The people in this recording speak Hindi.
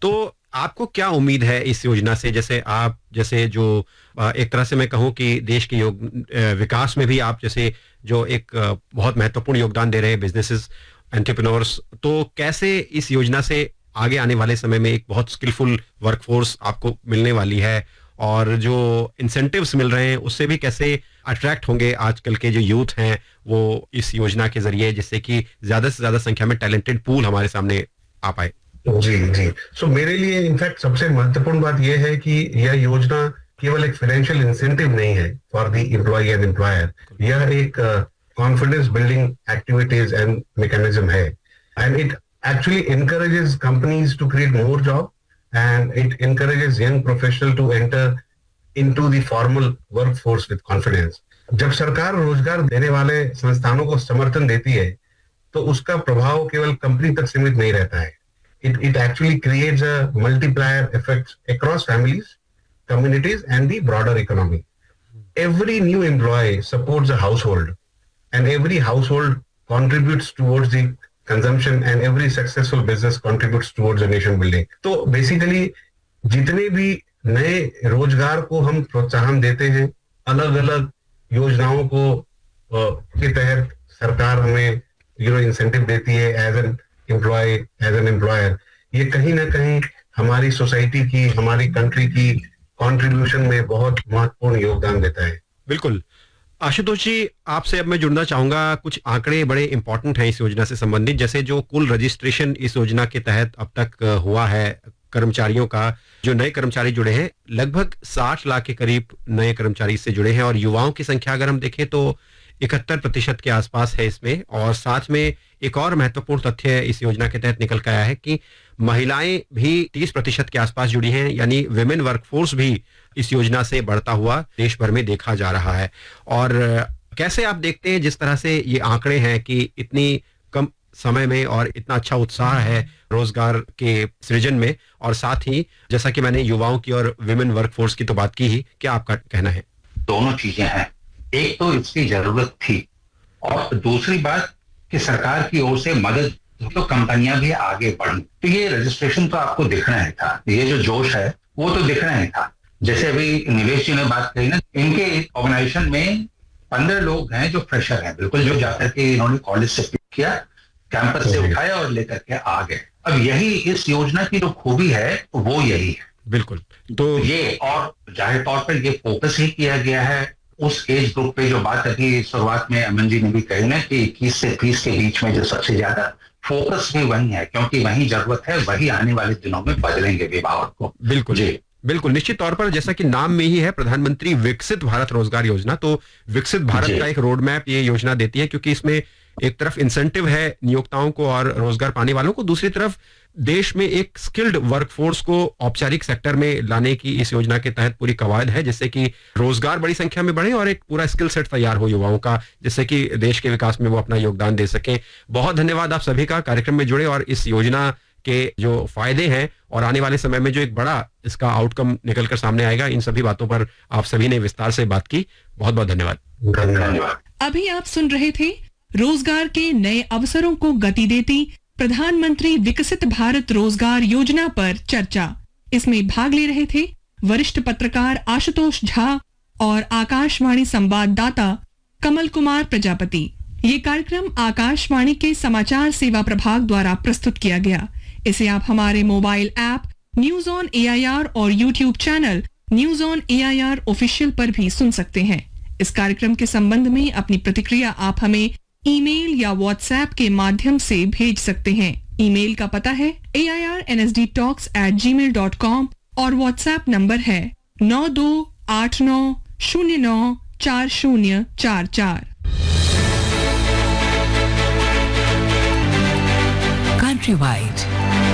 तो आपको क्या उम्मीद है इस योजना से? जैसे जो एक तरह से मैं कहूं कि देश के विकास में भी आप जैसे जो एक बहुत महत्वपूर्ण योगदान दे रहे हैं बिजनेसेस, एंटरप्रेन्योर्स, तो कैसे इस योजना से आगे आने वाले समय में एक बहुत स्किलफुल वर्कफोर्स आपको मिलने वाली है, और जो इंसेंटिव्स मिल रहे हैं उससे भी कैसे अट्रैक्ट होंगे आजकल के जो यूथ हैं वो इस योजना के जरिए, जिससे कि ज्यादा से ज्यादा संख्या में टैलेंटेड पूल हमारे सामने आ पाए? जी जी। सो मेरे लिए इनफैक्ट सबसे महत्वपूर्ण बात यह है कि यह योजना केवल एक फाइनेंशियल इंसेंटिव नहीं है for the employ and employer, यह एक confidence building activities and mechanism है, and it actually encourages companies to create more job, and it encourages young professional to enter into the formal workforce with confidence. जब सरकार रोजगार देने वाले संस्थानों को समर्थन देती है तो उसका प्रभाव केवल कंपनी तक सीमित नहीं रहता है. It actually creates a multiplier effect across families, communities and the broader economy. Every new employee supports a household, and every household contributes towards the consumption, and every successful business contributes towards a nation building. तो बेसिकली जितने भी नए रोजगार को हम प्रोत्साहन देते हैं, अलग अलग योजनाओं को के तहत सरकार हमें इंसेंटिव देती है as an employ, as an employer, ये कहीं ना कहीं हमारी सोसाइटी की, हमारी कंट्री की कंट्रीब्यूशन में बहुत महत्वपूर्ण योगदान देता है. बिल्कुल. आशुतोष जी, आपसे अब मैं जुड़ना चाहूंगा. कुछ आंकड़े बड़े इंपॉर्टेंट हैं इस योजना से संबंधित, जैसे जो कुल रजिस्ट्रेशन इस योजना के तहत अब तक हुआ है कर्मचारियों का, जो नए कर्मचारी जुड़े हैं लगभग 60 लाख के करीब नए कर्मचारी इससे जुड़े हैं, और युवाओं की संख्या अगर हम देखें तो 71% के आसपास है इसमें. और साथ में एक और महत्वपूर्ण तथ्य इस योजना के तहत निकल कर आया है कि महिलाएं भी 30% के आसपास जुड़ी हैं, यानी विमेन वर्कफोर्स भी इस योजना से बढ़ता हुआ देश भर में देखा जा रहा है. और कैसे आप देखते हैं जिस तरह से ये आंकड़े हैं कि इतनी कम समय में और इतना अच्छा उत्साह है रोजगार के सृजन में, और साथ ही जैसा कि मैंने युवाओं की और विमेन वर्कफोर्स की तो बात की ही, क्या आपका कहना है? दोनों चीजें हैं. एक तो इसकी जरूरत थी, और दूसरी बात कि सरकार की ओर से मदद, तो कंपनियां भी आगे बढ़ी. तो ये रजिस्ट्रेशन तो आपको दिखना ही था, ये जो जोश है वो तो दिखना ही था. जैसे अभी निवेश जी ने बात कही ना, इनके ऑर्गेनाइजेशन में 15 लोग हैं जो फ्रेशर हैं, बिल्कुल, जो जाकर के इन्होंने कॉलेज से पिक किया, कैंपस से उठाया और लेकर के आ गए. अब यही इस योजना की जो खूबी है वो यही है. बिल्कुल. तो ये, और जाहिर तौर पर ये फोकस ही किया गया है उस एज ग्रुप पे, जो बात अभी शुरुआत में अमन जी ने भी कही ना कि 21 से 30 के बीच में जो सबसे ज्यादा फोकस भी वही है, क्योंकि वही जरूरत है, वही आने वाले दिनों में बदलेंगे विभाग को. बिल्कुल जी, बिल्कुल, निश्चित तौर पर. जैसा कि नाम में ही है प्रधानमंत्री विकसित भारत रोजगार योजना, तो विकसित भारत का एक रोड मैप ये योजना देती है, क्योंकि इसमें एक तरफ इंसेंटिव है नियोक्ताओं को और रोजगार पाने वालों को, दूसरी तरफ देश में एक स्किल्ड वर्कफोर्स को औपचारिक सेक्टर में लाने की इस योजना के तहत पूरी कवायद है, जिससे कि रोजगार बड़ी संख्या में बढ़े और एक पूरा स्किल सेट तैयार हो युवाओं का, जिससे कि देश के विकास में वो अपना योगदान दे सकें. बहुत धन्यवाद आप सभी का कार्यक्रम में जुड़े, और इस योजना के जो फायदे हैं और आने वाले समय में जो एक बड़ा इसका आउटकम निकलकर सामने आएगा, इन सभी बातों पर आप सभी ने विस्तार से बात की. बहुत बहुत धन्यवाद. धन्यवाद. अभी आप सुन रहे थे रोजगार के नए अवसरों को गति देती प्रधानमंत्री विकसित भारत रोजगार योजना पर चर्चा. इसमें भाग ले रहे थे वरिष्ठ पत्रकार आशुतोष झा और आकाशवाणी संवाददाता कमल कुमार प्रजापति. ये कार्यक्रम आकाशवाणी के समाचार सेवा प्रभाग द्वारा प्रस्तुत किया गया. इसे आप हमारे mobile app news on AIR और YouTube channel news on AIR official पर भी सुन सकते हैं. इस कार्यक्रम के संबंध में अपनी प्रतिक्रिया आप हमें ईमेल या व्हाट्सएप के माध्यम से भेज सकते हैं. ईमेल का पता है airnsdtalks@gmail.com और व्हाट्सएप नंबर है 9289094044. Countrywide